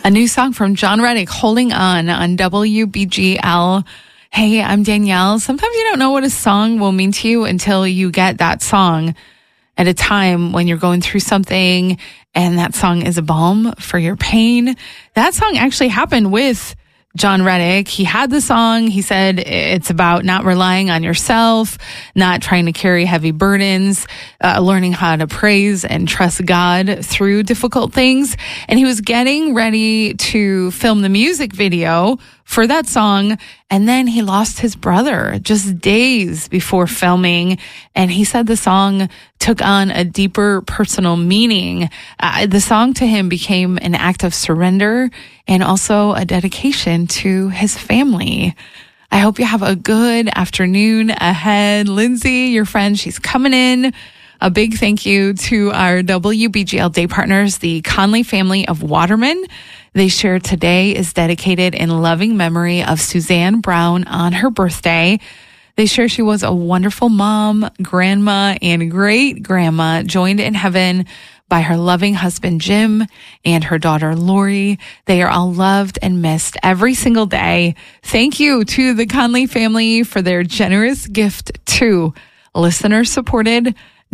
A new song from Jon Reddick, Holding On WBGL. Hey, I'm Danielle. Sometimes you don't know what a song will mean to you until you get that song at a time when you're going through something and that song is a balm for your pain. That song actually happened with Jon Reddick. He had the song. He said it's about not relying on yourself, not trying to carry heavy burdens, learning how to praise and trust God through difficult things. And he was getting ready to film the music video for that song. And then he lost his brother just days before filming. And he said the song took on a deeper personal meaning. The song to him became an act of surrender and also a dedication to his family. I hope you have a good afternoon ahead. Lindsay, your friend, she's coming in. A big thank you to our WBGL day partners, the Conley family of Waterman. They share today is dedicated in loving memory of Suzanne Brown on her birthday. They share she was a wonderful mom, grandma, and great-grandma, joined in heaven by her loving husband, Jim, and her daughter, Lori. They are all loved and missed every single day. Thank you to the Conley family for their generous gift to listener-supported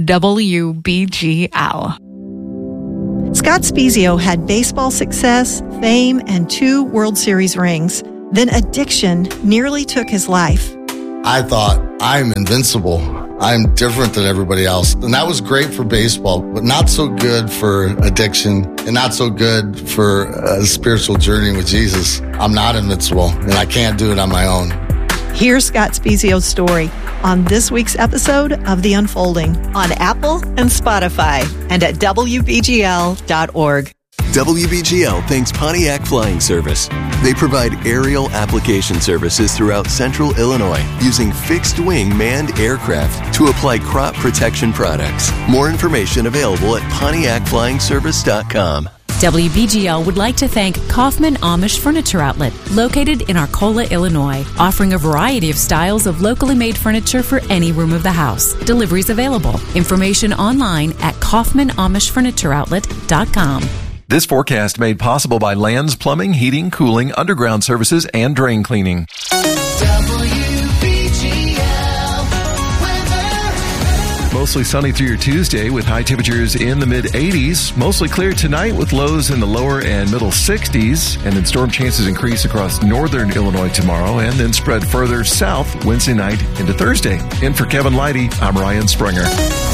WBGL. Scott Spiezio had baseball success, fame, and 2 World Series rings. Then addiction nearly took his life. I thought, I'm invincible. I'm different than everybody else. And that was great for baseball, but not so good for addiction and not so good for a spiritual journey with Jesus. I'm not invincible, and I can't do it on my own. Here's Scott Spiezio's story on this week's episode of The Unfolding on Apple and Spotify and at WBGL.org. WBGL thanks Pontiac Flying Service. They provide aerial application services throughout central Illinois using fixed-wing manned aircraft to apply crop protection products. More information available at PontiacFlyingService.com. WBGL would like to thank Kaufman Amish Furniture Outlet, located in Arcola, Illinois, offering a variety of styles of locally made furniture for any room of the house. Deliveries available. Information online at KaufmanAmishFurnitureOutlet.com. This forecast made possible by Lands Plumbing, Heating, Cooling, Underground Services, and Drain Cleaning. Mostly sunny through your Tuesday with high temperatures in the mid-80s. Mostly clear tonight with lows in the lower and middle 60s. And then storm chances increase across northern Illinois tomorrow and then spread further south Wednesday night into Thursday. In for Kevin Leidy, I'm Ryan Springer.